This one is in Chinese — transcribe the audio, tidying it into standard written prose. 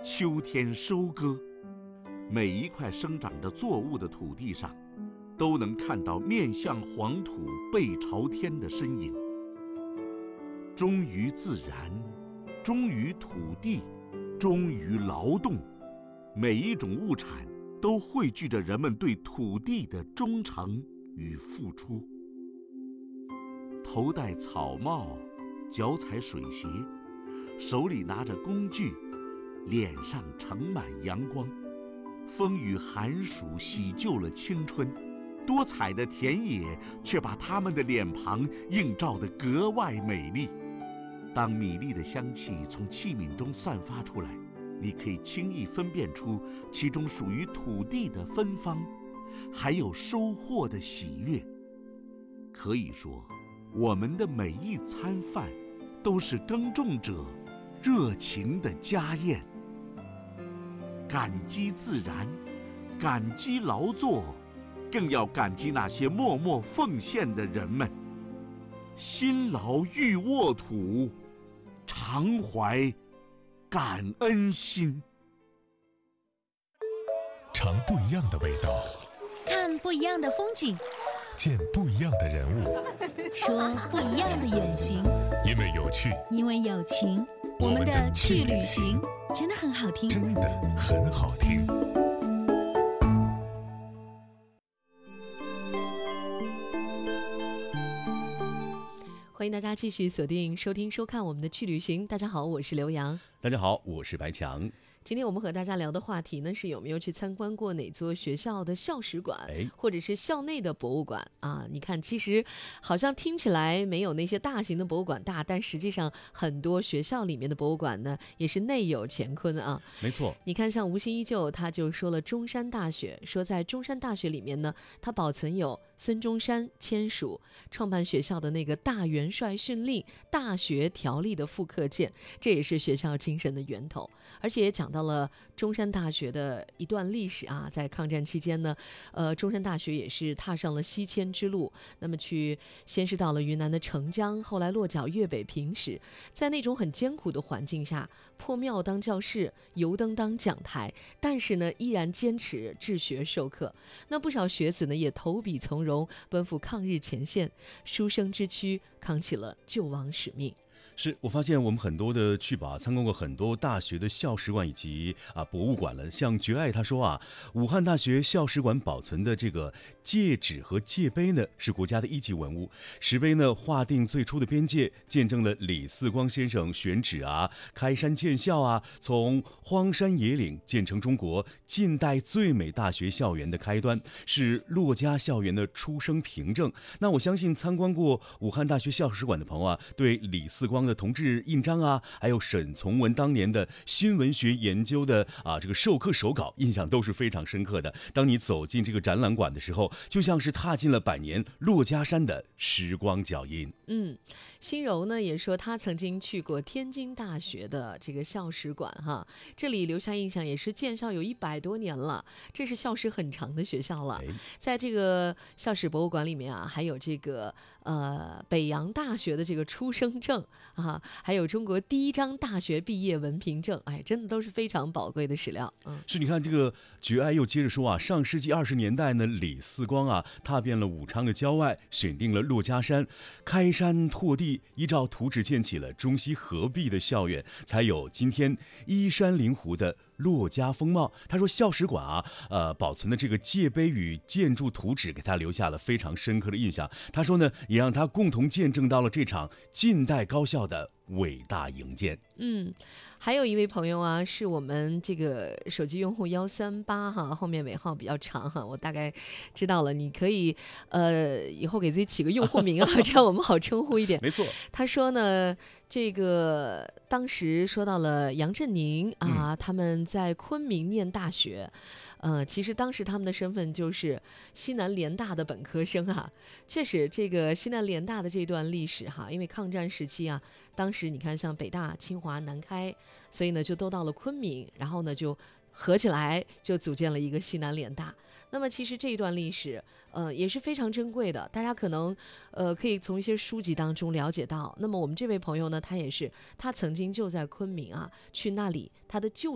秋天收割，每一块生长着作物的土地上，都能看到面向黄土背朝天的身影。忠于自然，忠于土地，忠于劳动，每一种物产都汇聚着人们对土地的忠诚与付出。头戴草帽，脚踩水鞋，手里拿着工具，脸上盛满阳光。风雨寒暑洗旧了青春，多彩的田野却把他们的脸庞映照得格外美丽。当米粒的香气从器皿中散发出来，你可以轻易分辨出其中属于土地的芬芳，还有收获的喜悦。可以说，我们的每一餐饭都是耕种者热情的家宴。感激自然，感激劳作，更要感激那些默默奉献的人们。辛劳欲沃土，常怀感恩心。 尝不一样的味道， 看不一样的风景， 见不一样的人物， 说不一样的远行。 因为有趣， 因为有情，我们的去旅行真的很好听， 真的很好听。 欢迎大家继续锁定收听收看我们的去旅行。大家好，我是刘洋。 大家好，我是白强。 今天我们和大家聊的话题呢，是有没有去参观过哪座学校的校史馆，或者是校内的博物馆啊？你看，其实好像听起来没有那些大型的博物馆大，但实际上很多学校里面的博物馆呢，也是内有乾坤啊。 没错， 你看，像吴昕依旧，他就说了中山大学，说在中山大学里面呢，它保存有孙中山签署创办学校的那个大元帅训令大学条例的复刻件，这也是学校精神的源头。而且也讲到了中山大学的一段历史啊，在抗战期间呢，中山大学也是踏上了西迁之路，那么先是到了云南的澄江，后来落脚粤北平时，在那种很艰苦的环境下，破庙当教室，油灯当讲台，但是呢，依然坚持治学授课。那不少学子呢，也投笔从戎，奔赴抗日前线，书生之躯，扛起了救亡使命。 是我发现我们很多的去吧参观过很多大学的校史馆以及博物馆了。像绝爱他说武汉大学校史馆保存的这个戒指和界碑呢，是国家的一级文物。石碑呢划定最初的边界，见证了李四光先生选址开山建校从荒山野岭建成中国近代最美大学校园的开端，是骆家校园的出生凭证。那我相信参观过武汉大学校史馆的朋友对李四光的同志印章还有沈从文当年的新文学研究的这个授课手稿，印象都是非常深刻的。当你走进这个展览馆的时候，就像是踏进了百年骆家山的时光脚印。 辛柔呢也说他曾经去过天津大学的这个校史馆这里留下印象也是建校有100多年了，这是校史很长的学校了。在这个校史博物馆里面还有这个北洋大学的这个出生证还有中国第一张大学毕业文凭证，真的都是非常宝贵的史料。 是，你看这个绝爱又接着说上世纪20年代呢，李四光踏遍了武昌的郊外，选定了骆家山，开山拓地，依照图纸建起了中西合璧的校园，才有今天依山临湖的骆家风貌。他说校史馆保存的这个界碑与建筑图纸给他留下了非常深刻的印象。他说呢，也让他共同见证到了这场近代高校的伟大营建。 还有一位朋友是我们这个手机用户138后面尾号比较长我大概知道了，你可以以后给自己起个用户名这样我们好称呼一点。 没错， 他说呢，这个当时说到了杨振宁他们在昆明念大学，其实当时他们的身份就是西南联大的本科生确实这个西南联大的这段历史因为抗战时期当时你看像北大、清华、南开，所以呢就都到了昆明，然后呢就合起来就组建了一个西南联大。那么其实这一段历史也是非常珍贵的，大家可能可以从一些书籍当中了解到。那么我们这位朋友呢，他曾经就在昆明去那里他的旧